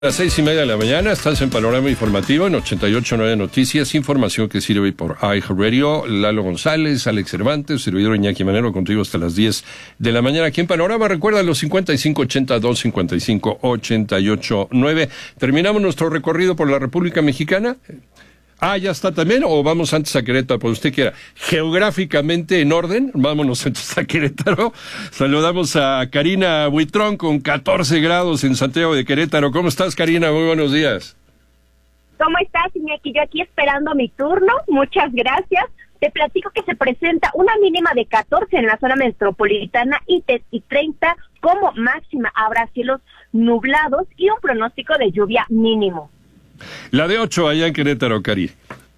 A las 6:30 de la mañana estás en Panorama Informativo en 88.9 Noticias, información que sirve por iHeartRadio. Lalo González, Alex Cervantes, servidor Iñaki Manero, contigo hasta las 10 de la mañana aquí en Panorama. Recuerda los 5582-5588-9. Terminamos nuestro recorrido por la República Mexicana. Ya está también, o vamos antes a Querétaro, por usted quiera. Geográficamente en orden, vámonos antes a Querétaro. Saludamos a Karina Buitrón con 14 grados en Santiago de Querétaro. ¿Cómo estás, Karina? Muy buenos días. ¿Cómo estás, Iñaki? Yo aquí esperando mi turno. Muchas gracias. Te platico que se presenta una mínima de 14 en la zona metropolitana y 30 como máxima. Habrá cielos nublados y un pronóstico de lluvia mínimo. La de 8 allá en Querétaro, Cari.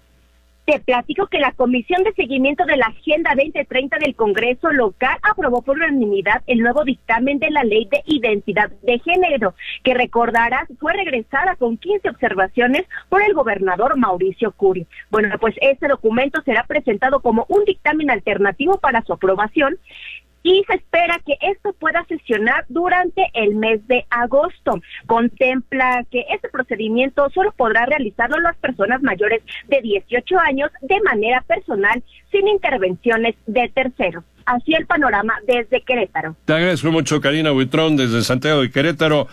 Te platico que la Comisión de Seguimiento de la Agenda 2030 del Congreso local aprobó por unanimidad el nuevo dictamen de la Ley de Identidad de Género, que recordarás fue regresada con 15 observaciones por el gobernador Mauricio Curi. Bueno, pues este documento será presentado como un dictamen alternativo para su aprobación y se espera que esto pueda sesionar durante el mes de agosto. Contempla que este procedimiento solo podrá realizarlo las personas mayores de 18 años de manera personal, sin intervenciones de terceros. Así el panorama desde Querétaro. Te agradezco mucho, Karina Buitrón, desde Santiago de Querétaro,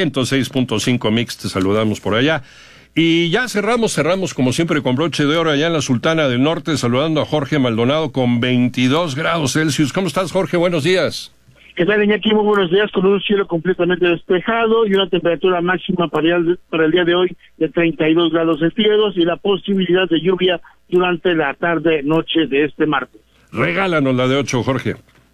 106.5 Mix, te saludamos por allá. Y ya cerramos como siempre con broche de oro allá en la Sultana del Norte, saludando a Jorge Maldonado con 22 grados Celsius. ¿Cómo estás, Jorge? Buenos días. ¿Qué tal, Iñaki? Muy buenos días, con un cielo completamente despejado y una temperatura máxima para el día de hoy de 32 grados centígrados y la posibilidad de lluvia durante la tarde-noche de este martes. Regálanos la de 8, Jorge.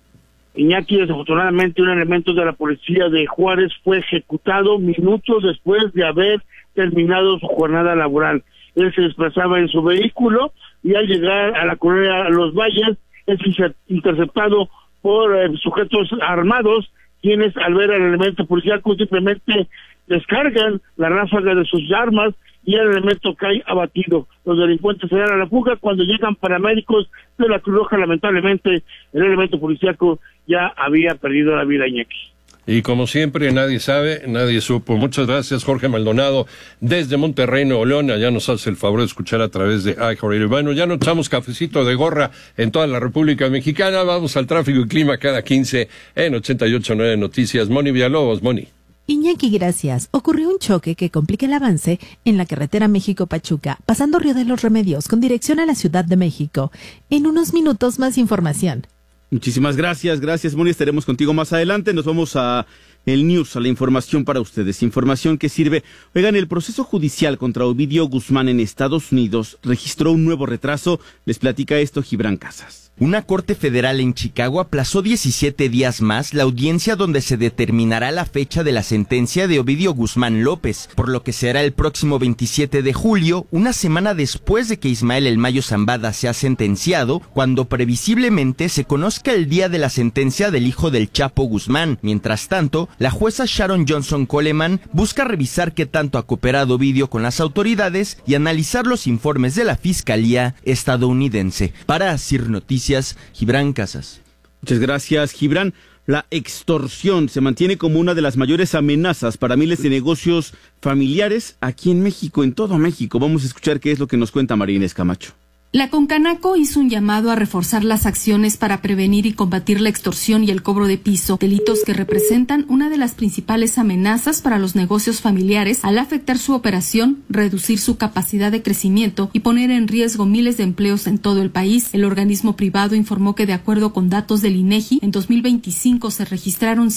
Iñaki, desafortunadamente un elemento de la policía de Juárez fue ejecutado minutos después de haber terminado su jornada laboral. Él se desplazaba en su vehículo y al llegar a la colonia Los Valles es interceptado por sujetos armados, quienes al ver al elemento policial simplemente descargan la ráfaga de sus armas y el elemento cae abatido. Los delincuentes se dan a la fuga. Cuando llegan paramédicos de la Cruz Roja, lamentablemente el elemento policíaco ya había perdido la vida, Iñaki. Y como siempre, nadie sabe, nadie supo. Muchas gracias, Jorge Maldonado, desde Monterrey, Nuevo León. Allá nos hace el favor de escuchar a través de iHeartRadio. Bueno, ya nos echamos cafecito de gorra en toda la República Mexicana. Vamos al tráfico y clima cada 15 en 88.9 Noticias. Moni Villalobos, Moni. Iñaki, gracias. Ocurrió un choque que complica el avance en la carretera México-Pachuca, pasando Río de los Remedios con dirección a la Ciudad de México. En unos minutos más información. Muchísimas gracias, Moni. Estaremos contigo más adelante. Nos vamos a el news, a la información para ustedes. Información que sirve. Oigan, el proceso judicial contra Ovidio Guzmán en Estados Unidos registró un nuevo retraso. Les platica esto Gibran Casas. Una corte federal en Chicago aplazó 17 días más la audiencia donde se determinará la fecha de la sentencia de Ovidio Guzmán López, por lo que será el próximo 27 de julio, una semana después de que Ismael El Mayo Zambada sea sentenciado, cuando previsiblemente se conozca el día de la sentencia del hijo del Chapo Guzmán. Mientras tanto, la jueza Sharon Johnson Coleman busca revisar qué tanto ha cooperado Ovidio con las autoridades y analizar los informes de la Fiscalía estadounidense. Para Asir Noticias, Gibran Casas. Muchas gracias, Gibran. La extorsión se mantiene como una de las mayores amenazas para miles de negocios familiares aquí en México, en todo México. Vamos a escuchar qué es lo que nos cuenta María Inés Camacho. La Concanaco hizo un llamado a reforzar las acciones para prevenir y combatir la extorsión y el cobro de piso, delitos que representan una de las principales amenazas para los negocios familiares al afectar su operación, reducir su capacidad de crecimiento y poner en riesgo miles de empleos en todo el país. El organismo privado informó que de acuerdo con datos del INEGI, en 2025 se registraron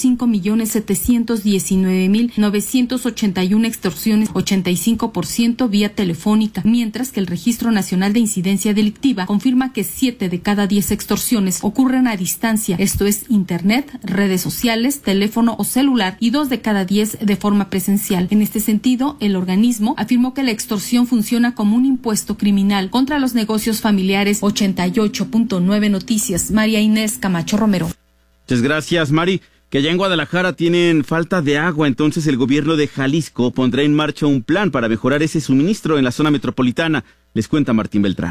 5.719.981 extorsiones, 85% vía telefónica, mientras que el Registro Nacional de Incidencia Delictiva confirma que 7 de cada 10 extorsiones ocurren a distancia, esto es internet, redes sociales, teléfono o celular, y 2 de cada 10 de forma presencial. En este sentido, el organismo afirmó que la extorsión funciona como un impuesto criminal contra los negocios familiares. 88.9 Noticias, María Inés Camacho Romero. Muchas gracias, Mari. Que allá en Guadalajara tienen falta de agua, entonces el gobierno de Jalisco pondrá en marcha un plan para mejorar ese suministro en la zona metropolitana. Les cuenta Martín Beltrán.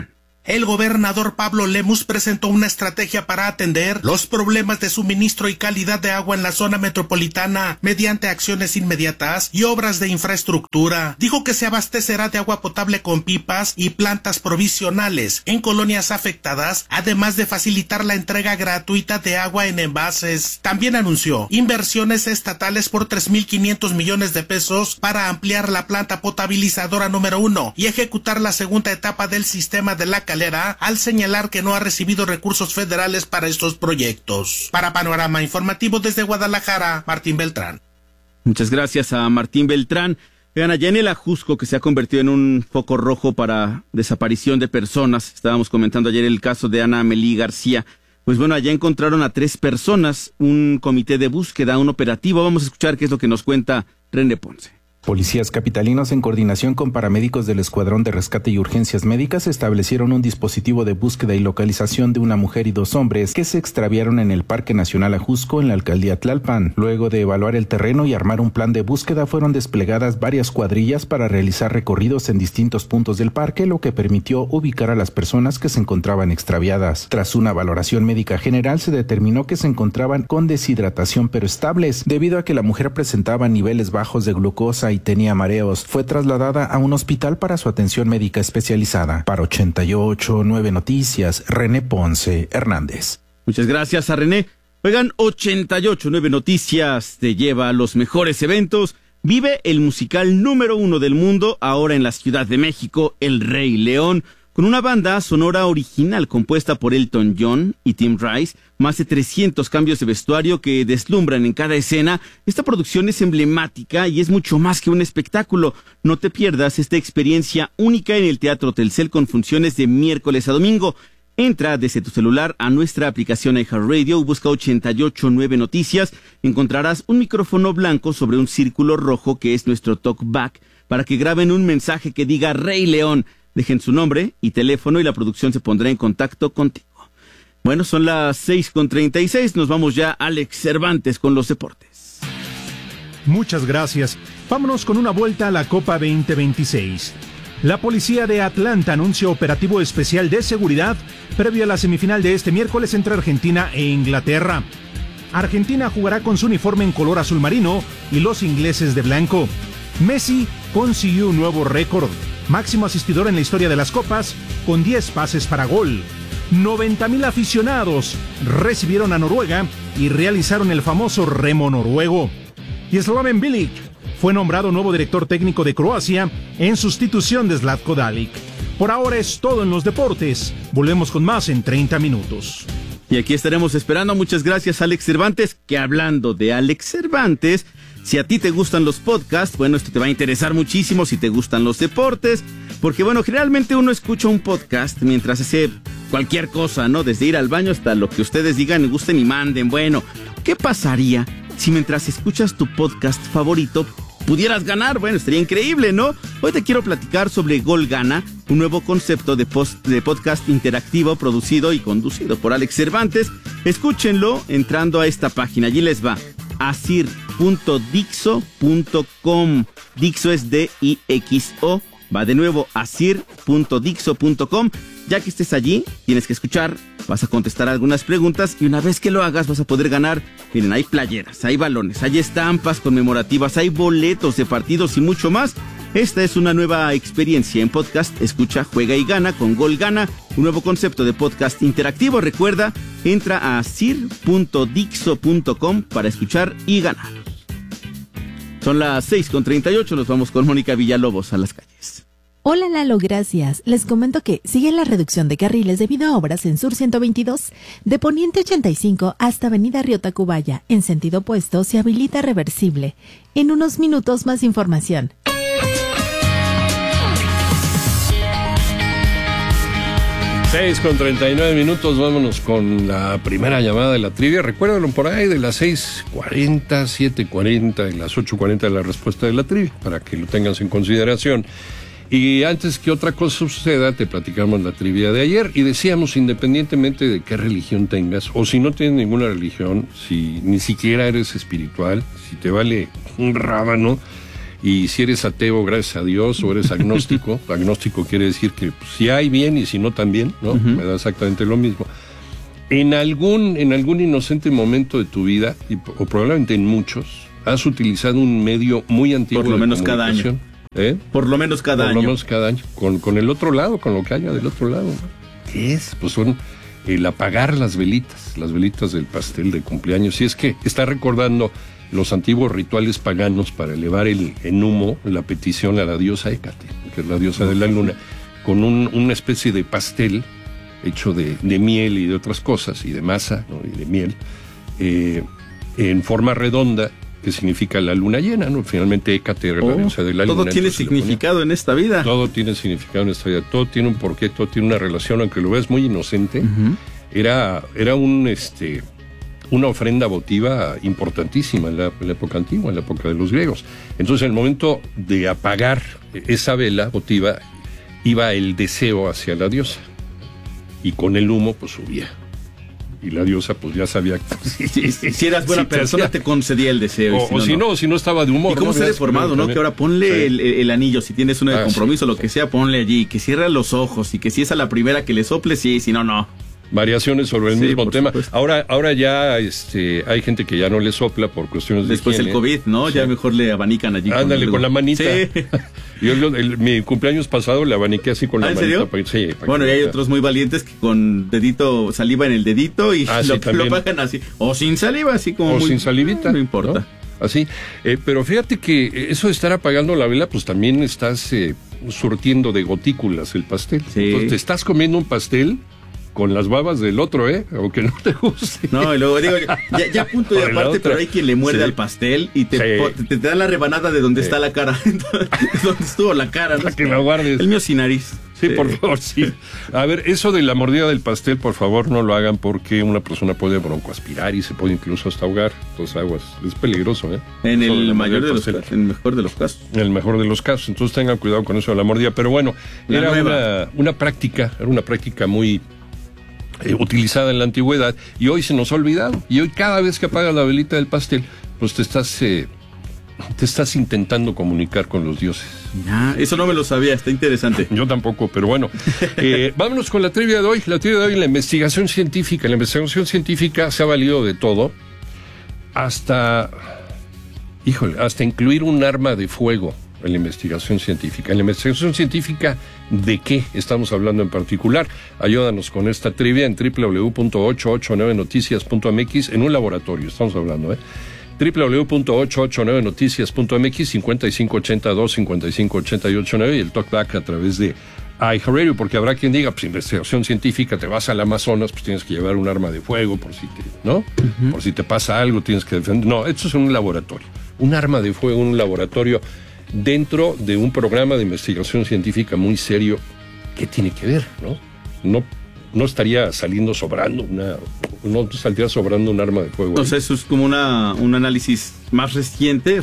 El gobernador Pablo Lemus presentó una estrategia para atender los problemas de suministro y calidad de agua en la zona metropolitana mediante acciones inmediatas y obras de infraestructura. Dijo que se abastecerá de agua potable con pipas y plantas provisionales en colonias afectadas, además de facilitar la entrega gratuita de agua en envases. También anunció inversiones estatales por 3.500 millones de pesos para ampliar la planta potabilizadora número 1 y ejecutar la segunda etapa del sistema de La Calera, al señalar que no ha recibido recursos federales para estos proyectos. Para Panorama Informativo desde Guadalajara, Martín Beltrán. Muchas gracias a Martín Beltrán. Vean, allá en el Ajusco, que se ha convertido en un foco rojo para desaparición de personas, estábamos comentando ayer el caso de Ana Amelí García. Pues bueno, allá encontraron a 3 personas, un comité de búsqueda, un operativo. Vamos a escuchar qué es lo que nos cuenta René Ponce. Policías capitalinos, en coordinación con paramédicos del Escuadrón de Rescate y Urgencias Médicas, establecieron un dispositivo de búsqueda y localización de una mujer y 2 hombres que se extraviaron en el Parque Nacional Ajusco, en la alcaldía Tlalpan. Luego de evaluar el terreno y armar un plan de búsqueda, fueron desplegadas varias cuadrillas para realizar recorridos en distintos puntos del parque, lo que permitió ubicar a las personas que se encontraban extraviadas. Tras una valoración médica general, se determinó que se encontraban con deshidratación pero estables, debido a que la mujer presentaba niveles bajos de glucosa y tenía mareos. Fue trasladada a un hospital para su atención médica especializada. Para 88.9 Noticias, René Ponce Hernández. Muchas gracias a René. Oigan, 88.9 Noticias te lleva a los mejores eventos. Vive el musical número 1 del mundo, ahora en la Ciudad de México, El Rey León, con una banda sonora original compuesta por Elton John y Tim Rice, más de 300 cambios de vestuario que deslumbran en cada escena. Esta producción es emblemática y es mucho más que un espectáculo. No te pierdas esta experiencia única en el Teatro Telcel, con funciones de miércoles a domingo. Entra desde tu celular a nuestra aplicación iHeartRadio, busca 88.9 Noticias, encontrarás un micrófono blanco sobre un círculo rojo que es nuestro talkback, para que graben un mensaje que diga Rey León. Dejen su nombre y teléfono y la producción se pondrá en contacto contigo. Bueno, son las 6:36, nos vamos ya a Alex Cervantes con los deportes. Muchas gracias. Vámonos con una vuelta a la Copa 2026. La policía de Atlanta anuncia operativo especial de seguridad previo a la semifinal de este miércoles entre Argentina e Inglaterra. Argentina jugará con su uniforme en color azul marino y los ingleses de blanco. Messi consiguió un nuevo récord, máximo asistidor en la historia de las copas, con 10 pases para gol. 90,000 aficionados recibieron a Noruega y realizaron el famoso remo noruego. Y Slaven Bilic fue nombrado nuevo director técnico de Croacia en sustitución de Zlatko Dalic. Por ahora es todo en los deportes. Volvemos con más en 30 minutos. Y aquí estaremos esperando. Muchas gracias, Alex Cervantes. Que hablando de Alex Cervantes, si a ti te gustan los podcasts, bueno, esto te va a interesar muchísimo. Si te gustan los deportes, porque bueno, generalmente uno escucha un podcast mientras hace cualquier cosa, ¿no? Desde ir al baño hasta lo que ustedes digan, gusten y manden. Bueno, ¿qué pasaría si mientras escuchas tu podcast favorito pudieras ganar? Bueno, estaría increíble, ¿no? Hoy te quiero platicar sobre Gol Gana, un nuevo concepto de podcast interactivo producido y conducido por Alex Cervantes. Escúchenlo entrando a esta página. Allí les va: asir.dixo.com. Dixo es D-I-X-O. Va de nuevo, asir.dixo.com. Ya que estés allí, tienes que escuchar, vas a contestar algunas preguntas y una vez que lo hagas vas a poder ganar. Miren, hay playeras, hay balones, hay estampas conmemorativas, hay boletos de partidos y mucho más. Esta es una nueva experiencia en podcast. Escucha, juega y gana con Gol Gana, un nuevo concepto de podcast interactivo. Recuerda, entra a asir.dixo.com para escuchar y ganar. Son las 6:38, nos vamos con Mónica Villalobos a las calles. Hola Lalo, gracias. Les comento que sigue la reducción de carriles debido a obras en Sur 122, de Poniente 85 hasta Avenida Río Tacubaya. En sentido opuesto se habilita reversible. En unos minutos más información. Seis con 39 minutos, vámonos con la primera llamada de la trivia. Recuérdenlo por ahí de las 6:40, 7:40 y las 8:40 de la respuesta de la trivia, para que lo tengas en consideración. Y antes que otra cosa suceda, te platicamos la trivia de ayer y decíamos, independientemente de qué religión tengas, o si no tienes ninguna religión, si ni siquiera eres espiritual, si te vale un rábano, y si eres ateo, gracias a Dios, o eres agnóstico. Agnóstico quiere decir que pues, si hay bien y si no también, ¿no? Me da exactamente lo mismo. En algún inocente momento de tu vida, o probablemente en muchos, has utilizado un medio muy antiguo. Por lo menos cada año. Por lo menos cada año. Con el otro lado, con lo que haya del otro lado, ¿no? ¿Qué es? Pues son el apagar las velitas del pastel de cumpleaños. Y es que está recordando los antiguos rituales paganos para elevar en humo la petición a la diosa Hécate, que es la diosa de la luna, con una especie de pastel hecho de miel y de otras cosas, y de masa, ¿no? Y de miel, en forma redonda, que significa la luna llena, ¿no? Finalmente Hécate era la diosa de la luna. Todo tiene significado en esta vida. Todo tiene significado en esta vida, todo tiene un porqué, todo tiene una relación, aunque lo veas muy inocente. Era una ofrenda votiva importantísima en la época antigua, en la época de los griegos. Entonces, en el momento de apagar esa vela votiva, iba el deseo hacia la diosa, y con el humo pues subía, y la diosa pues ya sabía que si eras buena persona te concedía el deseo, o si no estaba de humor. ¿Y cómo se ha deformado, no? Que ahora ponle el anillo, si tienes uno de compromiso, lo que sea, ponle allí, que cierre los ojos, y que si es a la primera que le sople, sí, si no, no. Variaciones sobre el mismo tema. Supuesto. Ahora ya hay gente que ya no le sopla por cuestiones después del COVID, ¿no? Sí. Ya mejor le abanican allí. Ándale, con la manita. Sí. Yo mi cumpleaños pasado le abaniqué así con la manita. ¿En serio? Bueno, y hay otros muy valientes que con saliva en el dedito y lo pagan así. O sin saliva, así como o sin salivita. No importa. ¿No? Así. Pero fíjate que eso de estar apagando la vela, pues también estás surtiendo de gotículas el pastel. Sí. Entonces te estás comiendo un pastel con las babas del otro, aunque no te guste. No, y luego digo, ya punto y aparte, pero hay quien le muerde al pastel y te da la rebanada de donde está la cara, donde estuvo la cara. Para que la guardes. El mío sin nariz. Sí, por favor, sí. A ver, eso de la mordida del pastel, por favor, no lo hagan, porque una persona puede broncoaspirar y se puede incluso hasta ahogar. Entonces, aguas, es peligroso, En el mejor de los casos. En el mejor de los casos. Entonces, tengan cuidado con eso de la mordida. Pero bueno, era una práctica muy utilizada en la antigüedad, y hoy se nos ha olvidado, y hoy cada vez que apagas la velita del pastel, pues te estás intentando comunicar con los dioses. Eso no me lo sabía, está interesante. Yo tampoco, pero bueno. Vámonos con la trivia de hoy. La trivia de hoy, la investigación científica. La investigación científica se ha valido de todo, hasta incluir un arma de fuego en la investigación científica. En la investigación científica, ¿de qué estamos hablando en particular? Ayúdanos con esta trivia en www.889noticias.mx, en un laboratorio estamos hablando, www.889noticias.mx, 5582-5588-9, y el talkback a través de iHeartRadio, porque habrá quien diga, pues investigación científica, te vas al Amazonas, pues tienes que llevar un arma de fuego por si te pasa algo, tienes que defender. No, esto es en un laboratorio. Un arma de fuego en un laboratorio dentro de un programa de investigación científica muy serio. ¿Qué tiene que ver, no estaría saliendo sobrando no saldría sobrando un arma de fuego? Entonces eso es como un análisis más reciente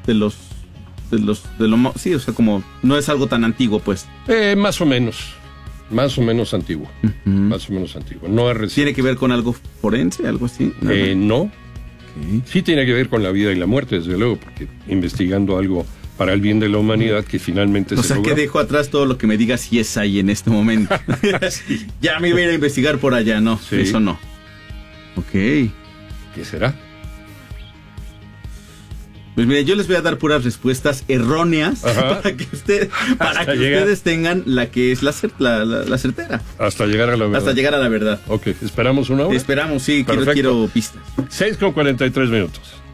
sí, o sea, como no es algo tan antiguo, pues. Más o menos antiguo. Más o menos antiguo. No es reciente. ¿Tiene que ver con algo forense, algo así? No. Okay. Sí tiene que ver con la vida y la muerte, desde luego, porque investigando algo para el bien de la humanidad que finalmente se logró. Que dejo atrás todo lo que me diga si es ahí en este momento. Sí. Ya me voy a ir a investigar por allá, no, sí. Eso no. Ok. ¿Qué será? Pues mire, yo les voy a dar puras respuestas erróneas para que ustedes tengan la que es la certera. Hasta llegar a la verdad. Hasta llegar a la verdad. Ok, ¿esperamos una hora? Esperamos, sí, quiero pistas. 6:43.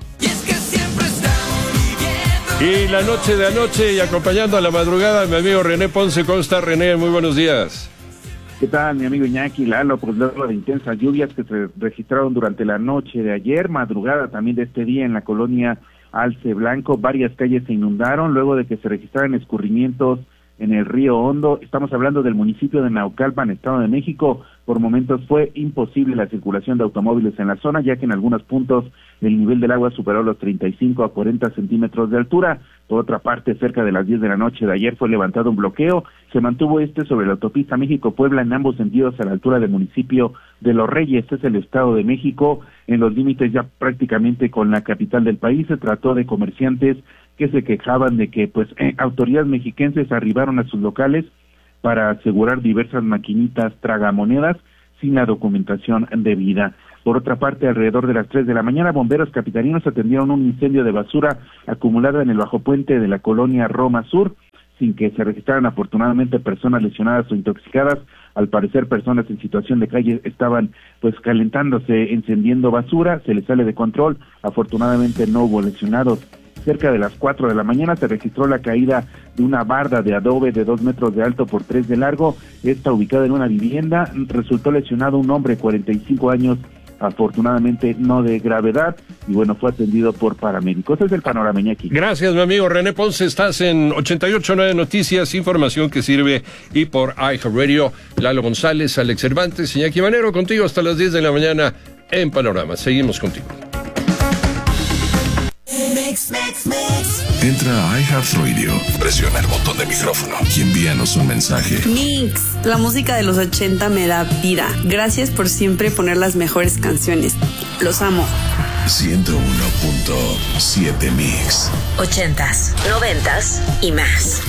Y la noche de anoche, y acompañando a la madrugada, mi amigo René Ponce. ¿Cómo está, René? Muy buenos días. ¿Qué tal, mi amigo Iñaki, Lalo? Pues luego de intensas lluvias que se registraron durante la noche de ayer, madrugada también de este día en la colonia Alce Blanco, varias calles se inundaron luego de que se registraran escurrimientos en el río Hondo. Estamos hablando del municipio de Naucalpan, Estado de México. Por momentos fue imposible la circulación de automóviles en la zona, ya que en algunos puntos el nivel del agua superó los 35 a 40 centímetros de altura. Por otra parte, cerca de las 10 de la noche de ayer fue levantado un bloqueo. Se mantuvo sobre la autopista México-Puebla en ambos sentidos a la altura del municipio de Los Reyes. Este es el Estado de México, en los límites ya prácticamente con la capital del país. Se trató de comerciantes que se quejaban de que autoridades mexiquenses arribaron a sus locales para asegurar diversas maquinitas tragamonedas sin la documentación debida. Por otra parte, alrededor de las 3 de la mañana, bomberos capitalinos atendieron un incendio de basura acumulada en el bajopuente de la colonia Roma Sur, sin que se registraran afortunadamente personas lesionadas o intoxicadas. Al parecer, personas en situación de calle estaban calentándose, encendiendo basura, se les sale de control. Afortunadamente no hubo lesionados. Cerca de las 4 de la mañana se registró la caída de una barda de adobe de 2 metros de alto por 3 de largo. Esta ubicada en una vivienda. Resultó lesionado un hombre de 45 años, afortunadamente no de gravedad, y fue atendido por paramédicos. Ese es el panorama, Iñaki. Gracias, mi amigo René Ponce. Estás en 88.9 Noticias, información que sirve, y por iHeartRadio. Lalo González, Alex Cervantes, Iñaki Manero, contigo hasta las 10 de la mañana en Panorama. Seguimos contigo. Entra a iHeartRadio, presiona el botón de micrófono y envíanos un mensaje. Mix, la música de los 80 me da vida. Gracias por siempre poner las mejores canciones. Los amo. 101.7 Mix. 80s, 90s y más.